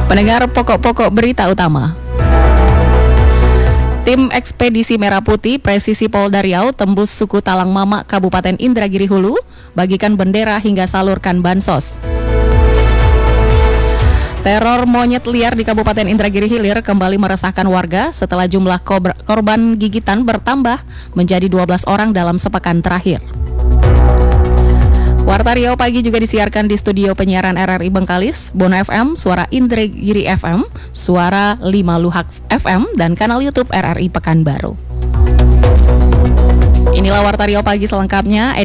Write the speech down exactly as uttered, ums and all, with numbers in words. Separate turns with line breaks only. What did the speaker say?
Pendengar, pokok-pokok berita utama. Tim Ekspedisi Merah Putih Presisi Polda Riau tembus suku Talang Mama, Kabupaten Indragiri Hulu, bagikan bendera hingga salurkan bansos. Teror monyet liar di Kabupaten Indragiri Hilir kembali meresahkan warga setelah jumlah korban gigitan bertambah menjadi dua belas orang dalam sepekan terakhir. Warta Riau Pagi juga disiarkan di studio penyiaran R R I Bengkalis, Bono F M, Suara Indragiri F M, Suara lima Luhak F M, dan kanal YouTube R R I Pekanbaru. Inilah Warta Riau Pagi selengkapnya.